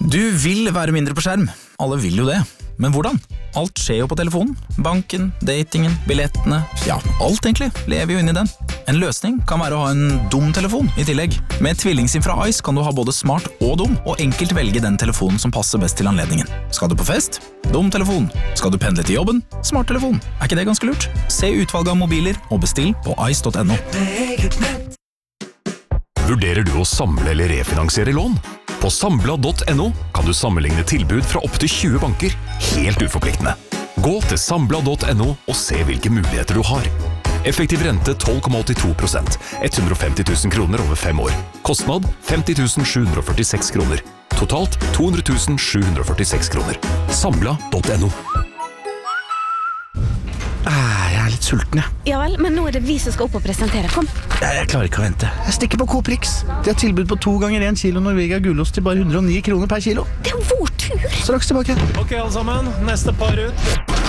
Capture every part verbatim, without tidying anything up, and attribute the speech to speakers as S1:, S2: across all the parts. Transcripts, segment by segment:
S1: Du vil være mindre på skjerm. Alle vil jo det. Men hvordan? Alt skjer jo på telefonen. Banken, datingen, billettene, ja, alt egentlig lever jo inn i den. En løsning kan være å ha en dum telefon i tillegg. Med TvillingSIM fra Ice kan du ha både smart og dum, og enkelt velge den telefonen som passer best til anledningen. Skal du på fest? Dum telefon. Skal du pendle til jobben? Smart telefon. Er ikke det ganske lurt? Se utvalget av mobiler og bestill på ice punktum no.
S2: Vurderer du å samle eller refinansiere lån? På Sambla punktum no kan du sammenligne tilbud fra opp til tjue banker, helt uforpliktende. Gå til Sambla punktum no og se hvilke muligheter du har. Effektiv rente tolv komma åttito prosent, hundre og femti tusen kroner over fem år. Kostnad femti tusen sju hundre og førtiseks kroner. Totalt to hundre tusen sju hundre og førtiseks kroner. Sambla punktum no.
S3: Ah, jeg er litt sulten, jeg.
S4: Ja vel, men nå er det vi som skal opp og presentere. Kom.
S3: Jeg, jeg klarer ikke å vente. Jeg stikker på Coprix. De har tilbud på to ganger en kilo Norvegia gulost til bare hundre og ni kroner per kilo.
S4: Det er jo vår tur.
S3: Straks tilbake.
S5: Ok, alle sammen. Neste par ut.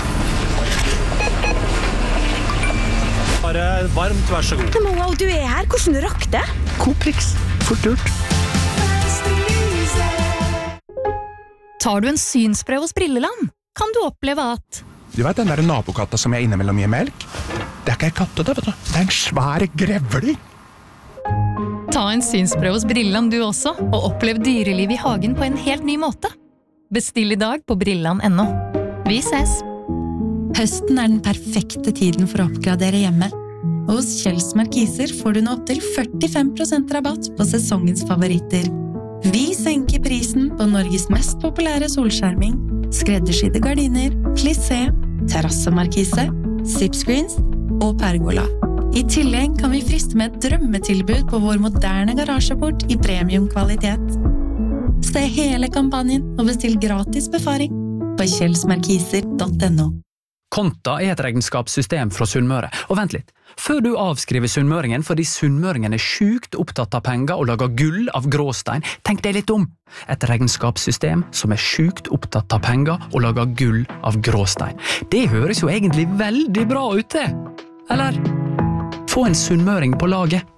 S5: Bare varmt, vær så god.
S4: Men wow, du er her. Hvordan du rakk det?
S3: Coprix. Fort gjort.
S6: Tar du en synsprøve hos Brilleland, kan du oppleve at
S7: Du vet den der nabokatta som jeg innimellom gir melk? Det er ikke en katte det, vet du. Det er en svær grevling.
S6: Ta en synsprøve hos Brilleland du også, og opplev dyreliv i hagen på en helt ny måte. Bestill i dag på brilland punktum no. Vi ses!
S8: Høsten er den perfekte tiden for å oppgradere hjemme. Hos Kjells Markiser får du nå opp til førtifem prosent rabatt på sesongens favoritter. Vi senker prisen på Norges mest populære solskjerming, skreddersydde gardiner, plissé, terrassemarkise, zipscreens og pergola. I tillegg kan vi friste med et drømmetilbud på vår moderne garasjeport i premiumkvalitet. Se hele kampanjen og bestill gratis befaring på kjelsmarkiser punktum no.
S9: Konta er et regnskapssystem fra Sunnmøre. Og vent litt, før du avskriver sunnmøringen fordi sunnmøringen er sjukt opptatt av penger og lager gull av gråstein, tenk deg litt om. Et regnskapssystem som er sjukt opptatt av penger og lager gull av gråstein. Det høres jo egentlig veldig bra ut det. Eller? Få en sunnmøring på laget.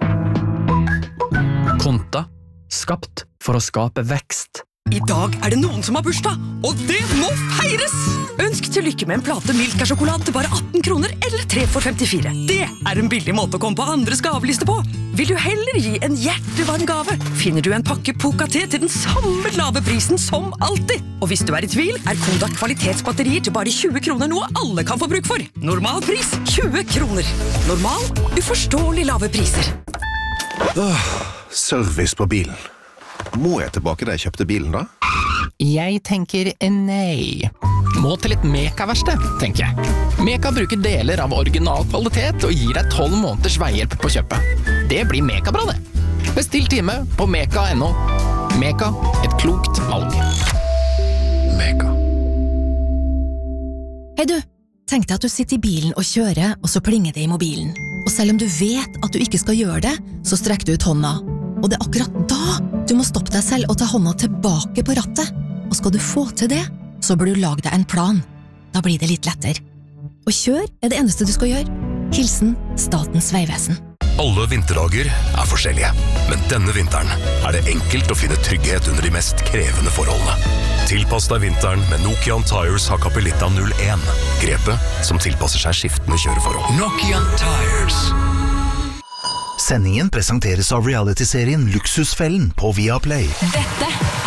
S9: Konta, skapt for å skape vekst.
S10: I dag er det noen som har bursdag, og det må feires! Ønsk til lykke med en plate Milka-sjokolade til bare atten kroner eller tre for femtifire. Det er en billig måte å komme på andres gaveliste på. Vil du heller gi en hjertevarm gave, finner du en pakke Poca-te til den samme lave prisen som alltid. Og hvis du er i tvil, er Kodak kvalitetsbatterier til bare tjue kroner noe alle kan få bruk for. Normal pris tjue kroner. Normal, uforståelig lave priser.
S11: Åh, service på bilen. Må jeg tilbake da jeg kjøpte bilen da?
S12: Jeg tenker nei. Må til litt Meka-verksted, tenker jeg. Meka bruker deler av original kvalitet og gir deg tolv måneders veihjelp på kjøpet. Det blir Meka-bra det. Bestill time på meka punktum no. Meka, et klokt valg.
S11: Meka.
S13: Hei du, tenk deg at du sitter i bilen og kjører, og så plinger det i mobilen. Og selv om du vet at du ikke skal gjøre det, så strekker du ut hånda. Og det er akkurat da du må stoppe deg selv og ta hånda tilbake på rattet. Og skal du få til det, så bør du lage deg en plan. Da blir det litt lettere. Og kjør er det eneste du skal gjøre. Hilsen Statens vegvesen.
S2: Alle vinterdager er forskjellige, men denne vinteren er det enkelt å finne trygghet under de mest krevende forholdene. Tilpass deg vinteren med Nokian Tires Hakkapelitta null en. Grepet som tilpasser seg skiftende kjøreforhold.
S14: Nokian Tires.
S15: Sendingen presenteres av reality-serien Luksusfellen på Viaplay.
S16: Dette